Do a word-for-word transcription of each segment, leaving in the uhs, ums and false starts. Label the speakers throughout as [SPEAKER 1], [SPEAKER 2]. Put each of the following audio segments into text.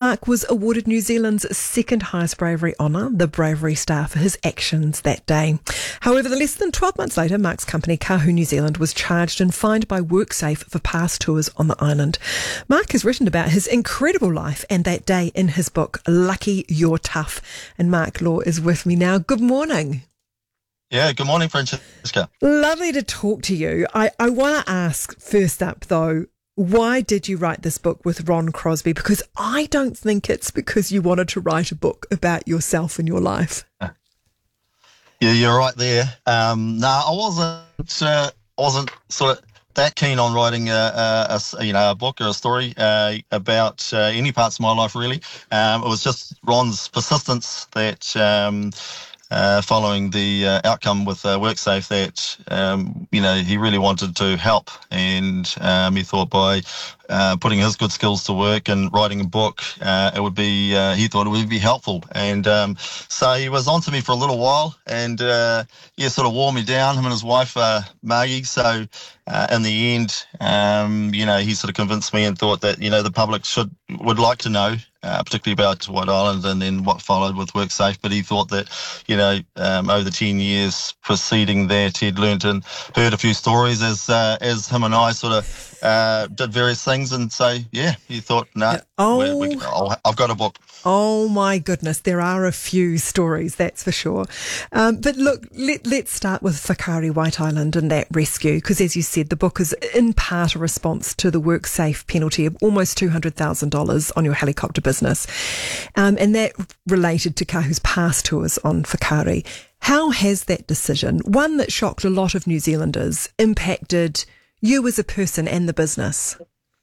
[SPEAKER 1] Mark was awarded New Zealand's second highest bravery honour, the Bravery Star, for his actions that day. However, less than twelve months later, Mark's company, Kahu New Zealand, was charged and fined by WorkSafe for past tours on the island. Mark has written about his incredible life and that day in his book, Lucky You're Tough. And Mark Law is with me now. Good morning.
[SPEAKER 2] Yeah, good morning, Francesca.
[SPEAKER 1] Lovely to talk to you. I, I want to ask, first up though, why did you write this book with Ron Crosby? Because I don't think it's because you wanted to write a book about yourself and your life.
[SPEAKER 2] Yeah, you're right there. Um, no, I wasn't. Uh, wasn't sort of that keen on writing a, a, a you know a book or a story uh, about uh, any parts of my life really. Um, it was just Ron's persistence that. Um, Uh, following the uh, outcome with uh, WorkSafe, that um, you know he really wanted to help, and um, he thought by uh, putting his good skills to work and writing a book, uh, it would be uh, he thought it would be helpful, and um, so he was on to me for a little while, and uh, yeah, sort of wore me down. Him and his wife, uh, Margie. So uh, in the end, um, you know, he sort of convinced me and thought that you know the public should would like to know. Uh, particularly about White Island and then what followed with WorkSafe, but he thought that, you know, um, over the ten years preceding that, he'd learnt and heard a few stories as uh, as him and I sort of uh, did various things, and so yeah, he thought, no, nah,
[SPEAKER 1] oh.
[SPEAKER 2] we, we, I've got a book.
[SPEAKER 1] Oh my goodness, there are a few stories, that's for sure. Um, but look, let, let's start with Whakaari White Island and that rescue, because as you said, the book is in part a response to the WorkSafe penalty of almost two hundred thousand dollars on your helicopter business. Um, and that related to Kahu's past tours on Whakaari. How has that decision, one that shocked a lot of New Zealanders, impacted you as a person and the business?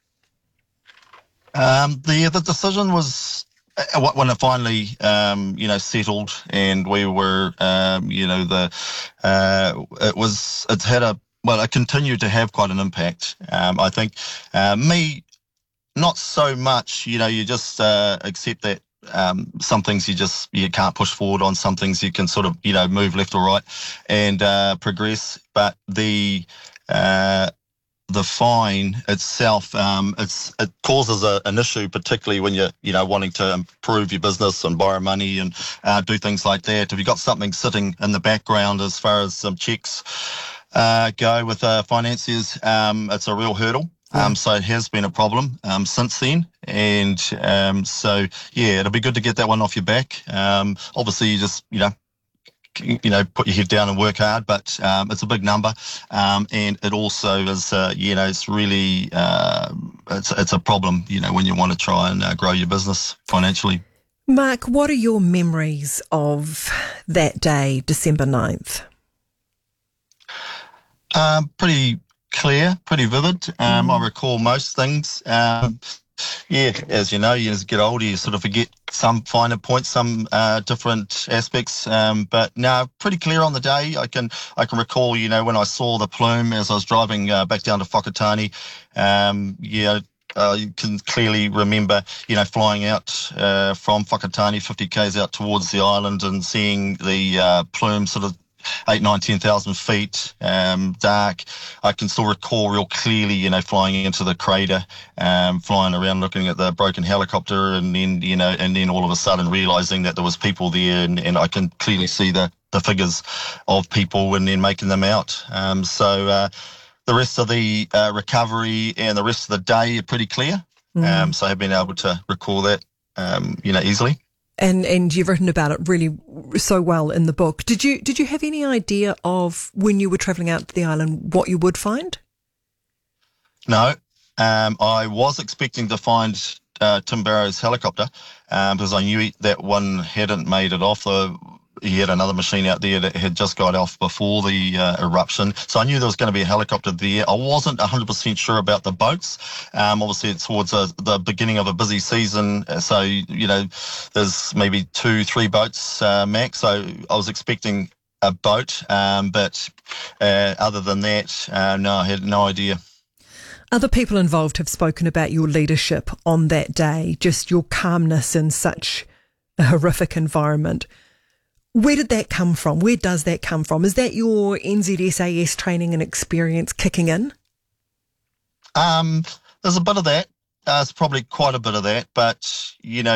[SPEAKER 2] Um, the the decision was uh, when it finally um, you know settled, and we were um, you know the uh, it was it's had a well it continued to have quite an impact. Um, I think uh, me not so much. You know, you just uh, accept that. Um, some things you just you can't push forward on. Some things you can sort of you know move left or right and uh, progress. But the uh, the fine itself, um, it's it causes a, an issue, particularly when you're you know wanting to improve your business and borrow money and uh, do things like that. If you've got something sitting in the background as far as some checks uh, go with uh, financiers, um, it's a real hurdle. Um, so it has been a problem um, since then, and um, so yeah, it'll be good to get that one off your back. Um, obviously, you just you know, you know, put your head down and work hard, but um, it's a big number, um, and it also is, uh, you know, it's really uh, it's it's a problem, you know, when you want to try and uh, grow your business financially.
[SPEAKER 1] Mark, what are your memories of that day, December ninth?
[SPEAKER 2] Um, pretty. Clear, pretty vivid. Um, mm. I recall most things. Um, yeah, as you know, you as you get older, you sort of forget some finer points, some uh, different aspects. Um, but no, pretty clear on the day. I can I can recall, you know, when I saw the plume as I was driving uh, back down to Whakatane. Um, yeah. Uh, you can clearly remember, you know, flying out uh, from Whakatane, fifty kays out towards the island, and seeing the uh, plume sort of eight, nine, ten thousand feet, um, dark. I can still recall real clearly, you know, flying into the crater, um, flying around, looking at the broken helicopter, and then, you know, and then all of a sudden realizing that there was people there, and, and I can clearly see the, the figures of people and then making them out. Um, so uh, the rest of the uh, recovery and the rest of the day are pretty clear. Mm. Um, so I've been able to recall that, um, you know, easily.
[SPEAKER 1] And and you've written about it really so well in the book. Did you did you have any idea of when you were travelling out to the island what you would find?
[SPEAKER 2] No, um, I was expecting to find uh, Tim Barrow's helicopter um, because I knew that one hadn't made it off. The, he had another machine out there that had just got off before the uh, eruption. So I knew there was going to be a helicopter there. I wasn't one hundred percent sure about the boats. Um, obviously, it's towards a, the beginning of a busy season. So, you know, there's maybe two, three boats uh, max. So I was expecting a boat. Um, but uh, other than that, uh, no, I had no idea.
[SPEAKER 1] Other people involved have spoken about your leadership on that day, just your calmness in such a horrific environment. Where did that come from? Where does that come from? Is that your N Z S A S training and experience kicking in?
[SPEAKER 2] Um, there's a bit of that. Uh, it's probably quite a bit of that, but, you know,